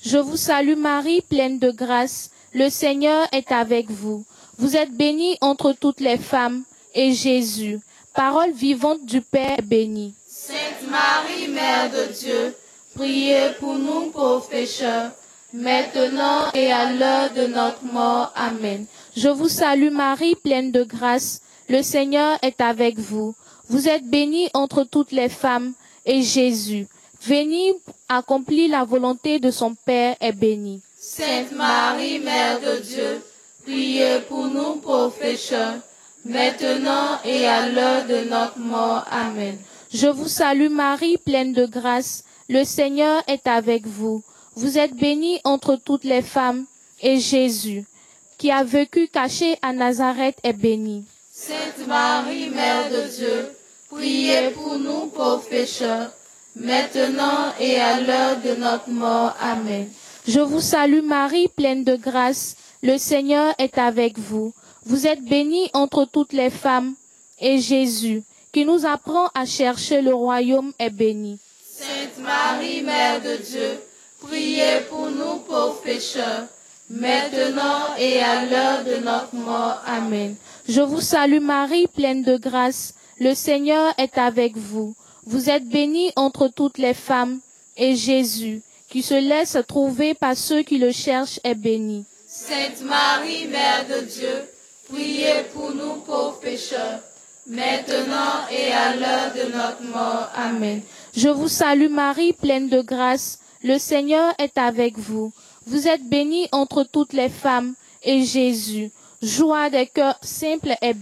Je vous salue Marie, pleine de grâce. Le Seigneur est avec vous. Vous êtes bénie entre toutes les femmes, et Jésus, parole vivante du Père, est béni. Sainte Marie, Mère de Dieu, priez pour nous pauvres pécheurs, maintenant et à l'heure de notre mort. Amen. Je vous salue Marie, pleine de grâce. Le Seigneur est avec vous. Vous êtes bénie entre toutes les femmes, et Jésus, venu accomplir la volonté de son Père, est béni. Sainte Marie, Mère de Dieu, priez pour nous pauvres pécheurs, maintenant et à l'heure de notre mort. Amen. Je vous salue Marie, pleine de grâce. Le Seigneur est avec vous. Vous êtes bénie entre toutes les femmes, et Jésus, qui a vécu caché à Nazareth, est béni. Sainte Marie, Mère de Dieu, priez pour nous pauvres pécheurs, maintenant et à l'heure de notre mort. Amen. Je vous salue Marie, pleine de grâce. Le Seigneur est avec vous. Vous êtes bénie entre toutes les femmes, et Jésus, qui nous apprend à chercher le royaume, est béni. Sainte Marie, Mère de Dieu, priez pour nous pauvres pécheurs, maintenant et à l'heure de notre mort. Amen. Je vous salue Marie, pleine de grâce. Le Seigneur est avec vous. Vous êtes bénie entre toutes les femmes, et Jésus, qui se laisse trouver par ceux qui le cherchent, est béni. Sainte Marie, Mère de Dieu, priez pour nous pauvres pécheurs, maintenant et à l'heure de notre mort. Amen. Je vous salue Marie, pleine de grâce. Le Seigneur est avec vous. Vous êtes bénie entre toutes les femmes, et Jésus, joie des cœurs simples, est béni.